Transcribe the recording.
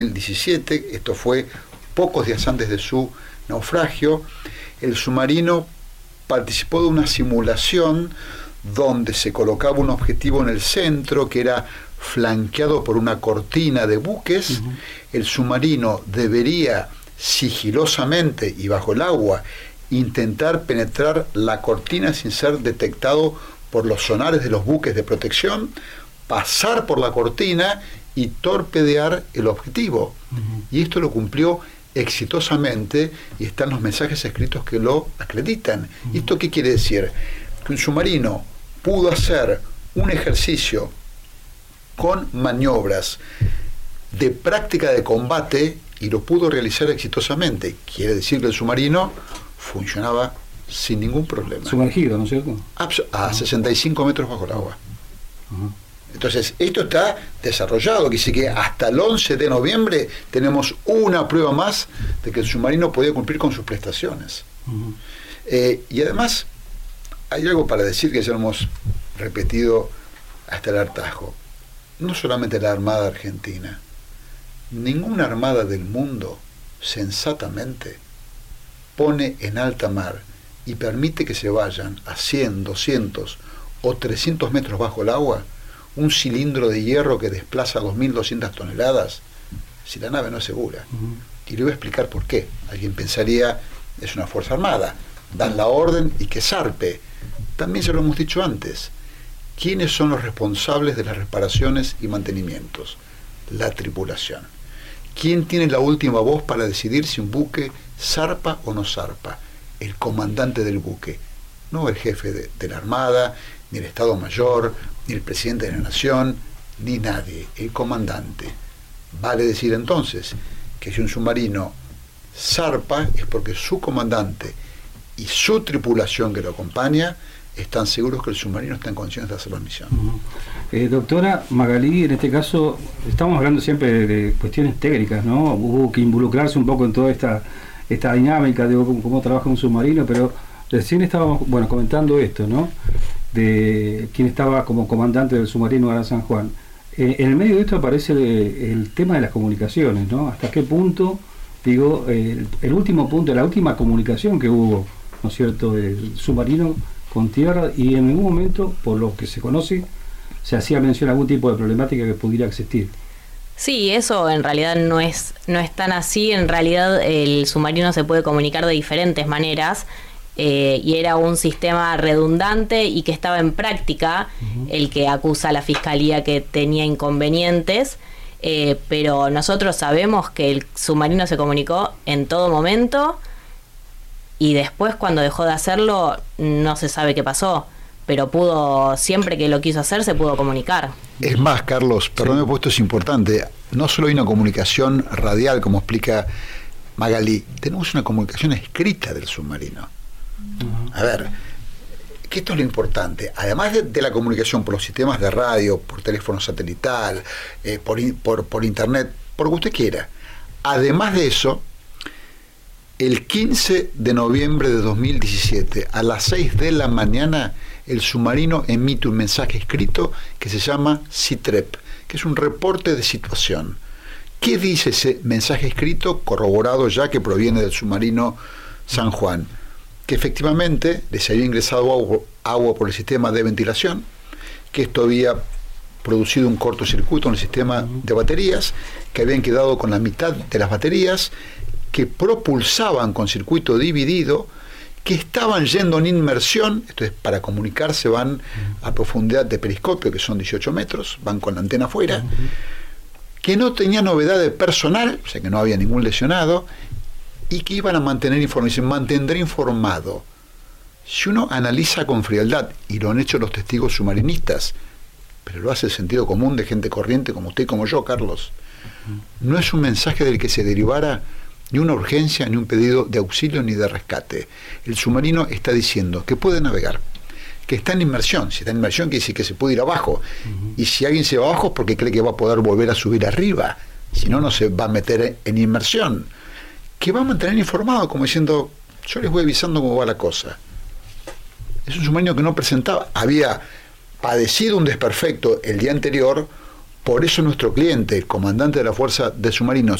2017, esto fue pocos días antes de su naufragio, el submarino participó de una simulación donde se colocaba un objetivo en el centro que era flanqueado por una cortina de buques. El submarino debería sigilosamente y bajo el agua intentar penetrar la cortina sin ser detectado por los sonares de los buques de protección, pasar por la cortina y torpedear el objetivo. Y esto lo cumplió exitosamente y están los mensajes escritos que lo acreditan. ¿Y esto qué quiere decir? Que un submarino pudo hacer un ejercicio con maniobras de práctica de combate y lo pudo realizar exitosamente. Quiere decir que el submarino funcionaba sin ningún problema. Sumergido, ¿no es cierto? A 65 metros bajo el agua. Entonces, esto está desarrollado, que dice que hasta el 11 de noviembre tenemos una prueba más de que el submarino podía cumplir con sus prestaciones. Y además, hay algo para decir que ya lo hemos repetido hasta el hartazgo. No solamente la Armada Argentina, ninguna armada del mundo, sensatamente, pone en alta mar y permite que se vayan a 100, 200 o 300 metros bajo el agua un cilindro de hierro que desplaza 2.200 toneladas si la nave no es segura. Y le voy a explicar por qué. Alguien pensaría, es una fuerza armada, dan la orden y que zarpe. También se lo hemos dicho antes. ¿Quiénes son los responsables de las reparaciones y mantenimientos? La tripulación. ¿Quién tiene la última voz para decidir si un buque zarpa o no zarpa? El comandante del buque, no el jefe de la Armada, ni el Estado Mayor, ni el presidente de la Nación, ni nadie, el comandante. Vale decir entonces que si un submarino zarpa es porque su comandante y su tripulación que lo acompaña están seguros que el submarino está en condiciones de hacer la misión. Doctora Magalí, en este caso estamos hablando siempre de cuestiones técnicas, ¿no? Hubo que involucrarse un poco en toda esta dinámica de cómo trabaja un submarino, pero recién estábamos comentando esto, ¿no? De quién estaba como comandante del submarino Gran San Juan. En el medio de esto aparece el tema de las comunicaciones, ¿no? Hasta qué punto, el último punto, la última comunicación que hubo, ¿no es cierto?, del submarino con tierra, y en ningún momento, por lo que se conoce, se hacía mención a algún tipo de problemática que pudiera existir. Sí, eso en realidad no es tan así. En realidad el submarino se puede comunicar de diferentes maneras. Y era un sistema redundante y que estaba en práctica, el que acusa a la Fiscalía que tenía inconvenientes, pero nosotros sabemos que el submarino se comunicó en todo momento y después cuando dejó de hacerlo no se sabe qué pasó, pero siempre que lo quiso hacer se pudo comunicar. Es más, Carlos, perdóname, porque esto es importante, no solo hay una comunicación radial como explica Magalí, tenemos una comunicación escrita del submarino. A ver, que esto es lo importante. Además de la comunicación por los sistemas de radio, por teléfono satelital, por internet, por lo que usted quiera. Además de eso, el 15 de noviembre de 2017, a las 6 de la mañana, el submarino emite un mensaje escrito que se llama SITREP, que es un reporte de situación. ¿Qué dice ese mensaje escrito, corroborado ya que proviene del submarino San Juan? Que efectivamente les había ingresado agua por el sistema de ventilación, que esto había producido un cortocircuito en el sistema de baterías, que habían quedado con la mitad de las baterías, que propulsaban con circuito dividido, que estaban yendo en inmersión, esto es, para comunicarse van a profundidad de periscopio, que son 18 metros, van con la antena afuera, que no tenía novedad de personal, o sea que no había ningún lesionado, y que iban a mantener información, mantendré informado. Si uno analiza con frialdad, y lo han hecho los testigos submarinistas, pero lo hace el sentido común de gente corriente como usted y como yo, Carlos, no es un mensaje del que se derivara ni una urgencia, ni un pedido de auxilio, ni de rescate. El submarino está diciendo que puede navegar, que está en inmersión. Si está en inmersión quiere decir que se puede ir abajo, y si alguien se va abajo es porque cree que va a poder volver a subir arriba, si no, no se va a meter en inmersión. Que va a mantener informado, como diciendo, yo les voy avisando cómo va la cosa. Es un submarino que no presentaba, había padecido un desperfecto el día anterior Por eso nuestro cliente, el comandante de la Fuerza de Submarinos